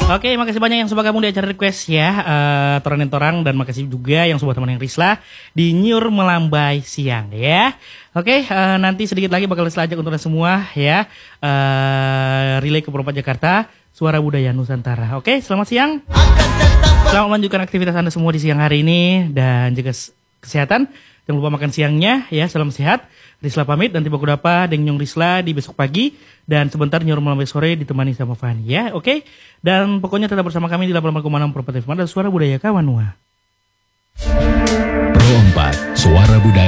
Oke, makasih banyak yang sudah gabung di acara request ya, Torang dan makasih juga yang sudah teman yang Risla di Nyur Melambai Siang ya. Oke, nanti sedikit lagi bakal Risla ajak untuk semua ya, relay ke Perempat Jakarta, Suara Budaya Nusantara. Oke, selamat siang. Selamat melanjutkan aktivitas Anda semua di siang hari ini dan jaga kesehatan. Jangan lupa makan siangnya ya, salam sehat. Risla pamit dan tiba kudapa Deng Nyong Risla di besok pagi dan sebentar Nyur Melambai sore ditemani sama Fani ya, oke? Dan pokoknya tetap bersama kami di 88,6 Perempat FM dan Suara Budaya Kawanua. Pro 4 Suara Budaya